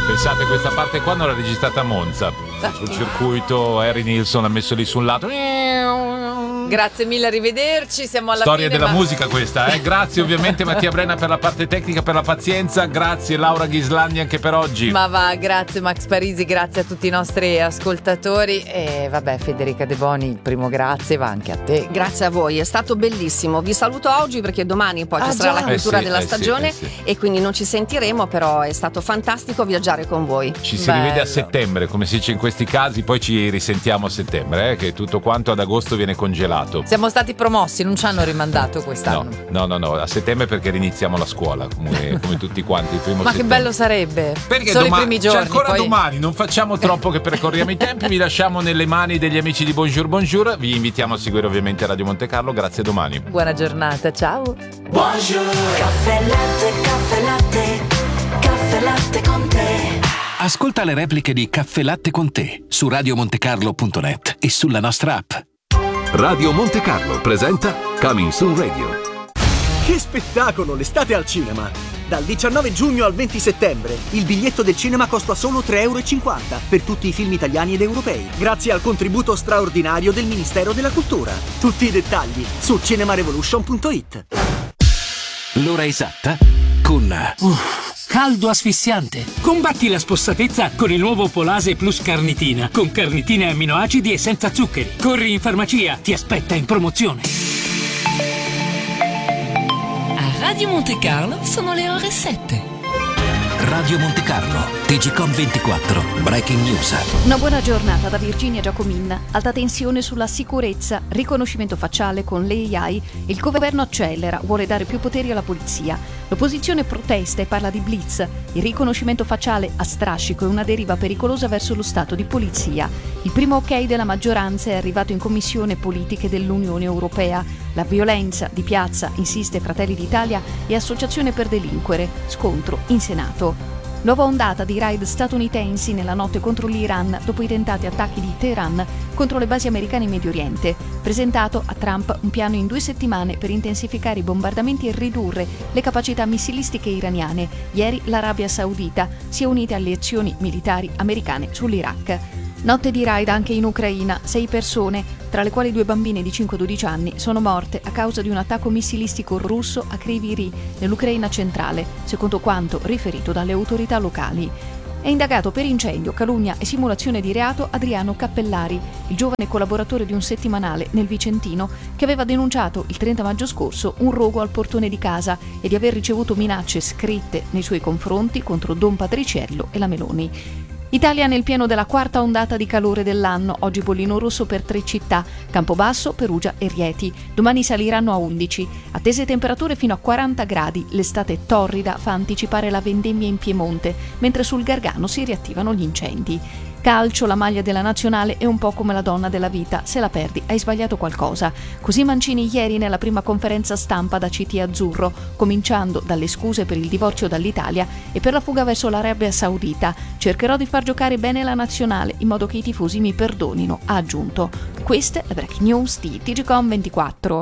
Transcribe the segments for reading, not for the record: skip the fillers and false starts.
Pensate, questa parte qua non l'ha registrata a Monza. Sul circuito Harry Nilsson l'ha messo lì su un lato. Grazie mille, arrivederci. Siamo alla Storia fine. Della musica questa, eh? Grazie ovviamente Mattia Brenna per la parte tecnica, per la pazienza. Grazie Laura Ghislandi anche per oggi. Ma va, grazie Max Parisi, grazie a tutti i nostri ascoltatori. E vabbè, Federica De Boni, il primo grazie va anche a te. Grazie a voi, è stato bellissimo. Vi saluto oggi perché domani poi ci sarà la chiusura della stagione e quindi non ci sentiremo, però è stato fantastico viaggiare con voi. Ci si rivede a settembre, come si dice in questi casi, poi ci risentiamo a settembre, che tutto quanto ad agosto viene congelato. Siamo stati promossi, non ci hanno rimandato quest'anno. No, a settembre perché riniziamo la scuola, come tutti quanti il primo Ma settembre. che bello sarebbe. Perché solo i primi giorni. C'è ancora poi... domani, non facciamo troppo che percorriamo i tempi, vi lasciamo nelle mani degli amici di Bonjour, vi invitiamo a seguire ovviamente Radio Monte Carlo, grazie a domani. Buona giornata, ciao. Bonjour. Caffè latte con te. Ascolta le repliche di Caffè Latte con te su radiomontecarlo.net e sulla nostra app. Radio Monte Carlo presenta Coming Soon Radio. Che spettacolo, l'estate al cinema! Dal 19 giugno al 20 settembre il biglietto del cinema costa solo €3,50 per tutti i film italiani ed europei, grazie al contributo straordinario del Ministero della Cultura. Tutti i dettagli su cinemarevolution.it. L'ora esatta con caldo asfissiante. Combatti la spossatezza con il nuovo Polase Plus Carnitina, con carnitina e amminoacidi e senza zuccheri. Corri in farmacia, ti aspetta in promozione. A Radio Monte Carlo sono le ore 7. Radio Monte Carlo, TGcom 24, Breaking News. Una buona giornata da Virginia Giacomin. Alta tensione sulla sicurezza, riconoscimento facciale con l'AI. Il governo accelera, vuole dare più poteri alla polizia. L'opposizione protesta e parla di blitz. Il riconoscimento facciale a strascico è una deriva pericolosa verso lo Stato di polizia. Il primo ok della maggioranza è arrivato in Commissione Politiche dell'Unione Europea. La violenza di piazza, insiste Fratelli d'Italia e Associazione per Delinquere. Scontro in Senato. Nuova ondata di raid statunitensi nella notte contro l'Iran dopo i tentati attacchi di Teheran contro le basi americane in Medio Oriente. Presentato a Trump un piano in 2 settimane per intensificare i bombardamenti e ridurre le capacità missilistiche iraniane. Ieri l'Arabia Saudita si è unita alle azioni militari americane sull'Iraq. Notte di raid anche in Ucraina. 6 persone, tra le quali 2 bambine di 5-12 anni, sono morte a causa di un attacco missilistico russo a Kryvyi Rih, nell'Ucraina centrale, secondo quanto riferito dalle autorità locali. È indagato per incendio, calunnia e simulazione di reato Adriano Cappellari, il giovane collaboratore di un settimanale nel Vicentino che aveva denunciato il 30 maggio scorso un rogo al portone di casa e di aver ricevuto minacce scritte nei suoi confronti contro Don Patriciello e la Meloni. Italia nel pieno della 4ª ondata di calore dell'anno. Oggi bollino rosso per 3 città, Campobasso, Perugia e Rieti. Domani saliranno a 11. Attese temperature fino a 40 gradi. L'estate torrida fa anticipare la vendemmia in Piemonte, mentre sul Gargano si riattivano gli incendi. Calcio, la maglia della nazionale è un po' come la donna della vita, se la perdi hai sbagliato qualcosa. Così Mancini ieri nella prima conferenza stampa da CT Azzurro, cominciando dalle scuse per il divorzio dall'Italia e per la fuga verso l'Arabia Saudita. Cercherò di far giocare bene la nazionale in modo che i tifosi mi perdonino, ha aggiunto. Questa è la Breaking News di TGcom 24.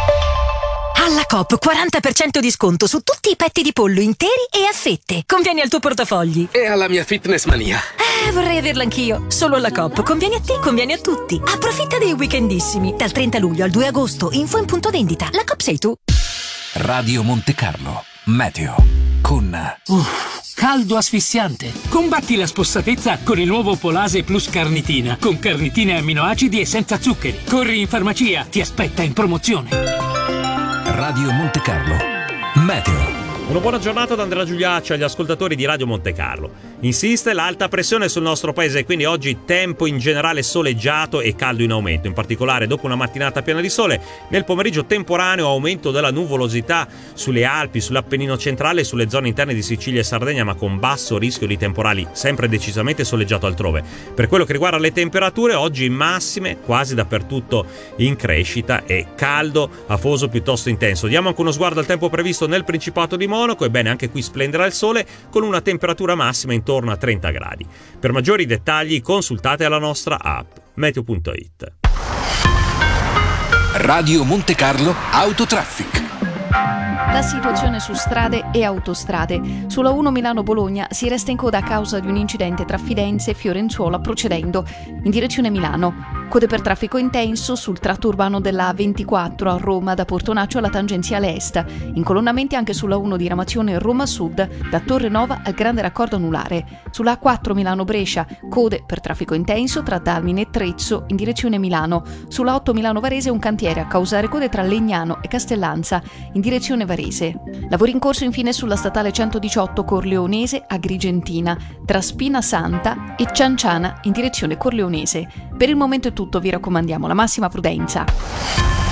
Alla Coop 40% di sconto su tutti i petti di pollo interi e a fette. Conviene al tuo portafogli. E alla mia fitness mania. Vorrei averla anch'io. Solo alla Coop. Conviene a te, conviene a tutti. Approfitta dei weekendissimi. Dal 30 luglio al 2 agosto. Info in punto vendita. La Coop sei tu. Radio Monte Carlo, meteo con Caldo asfissiante. Combatti la spossatezza con il nuovo Polase Plus Carnitina, con carnitina e amminoacidi e senza zuccheri. Corri in farmacia, ti aspetta in promozione. Radio Monte Carlo, meteo. Una buona giornata da Andrea Giuliacci agli ascoltatori di Radio Monte Carlo. Insiste l'alta pressione sul nostro paese e quindi oggi tempo in generale soleggiato e caldo in aumento, in particolare dopo una mattinata piena di sole. Nel pomeriggio temporaneo aumento della nuvolosità sulle Alpi, sull'Appennino centrale e sulle zone interne di Sicilia e Sardegna, ma con basso rischio di temporali, sempre decisamente soleggiato altrove. Per quello che riguarda le temperature, oggi massime quasi dappertutto in crescita e caldo afoso piuttosto intenso. Diamo anche uno sguardo al tempo previsto nel Principato di Monaco. Ebbene, anche qui splenderà il sole con una temperatura massima intorno a 30 gradi. Per maggiori dettagli consultate la nostra app meteo.it. Radio Monte Carlo Autotraffic. La situazione su strade e autostrade. Sulla 1 Milano-Bologna si resta in coda a causa di un incidente tra Fidenza e Fiorenzuola procedendo in direzione Milano. Code per traffico intenso sul tratto urbano della A24 a Roma da Portonaccio alla tangenziale est. Incolonnamenti anche sulla 1 diramazione Roma Sud da Torre Nova al Grande Raccordo Anulare. Sulla A4 Milano-Brescia code per traffico intenso tra Dalmine e Trezzo in direzione Milano. Sulla 8 Milano-Varese un cantiere a causare code tra Legnano e Castellanza in direzione Varese. Lavori in corso infine sulla statale 118 Corleonese Agrigentina tra Spina Santa e Cianciana in direzione Corleonese. Per il momento è tutto, vi raccomandiamo la massima prudenza.